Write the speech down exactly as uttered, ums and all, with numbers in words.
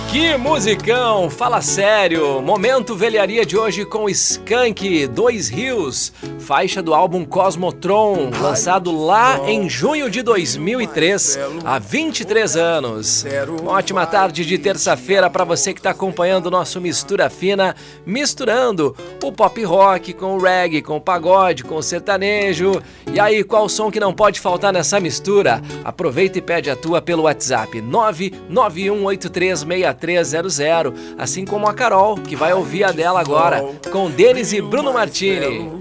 Que musicão, fala sério. Momento velharia de hoje com Skank, Dois Rios, faixa do álbum Cosmotron, lançado lá em junho de dois mil e três, há vinte e três anos. Uma ótima tarde de terça-feira para você que está acompanhando o nosso Mistura Fina, misturando o pop rock com o reggae, com o pagode, com o sertanejo. E aí, qual o som que não pode faltar nessa mistura? Aproveita e pede a tua pelo WhatsApp nove nove um oito três seis três zero zero, assim como a Carol, que vai ouvir a dela agora, com Denis e Bruno Martini.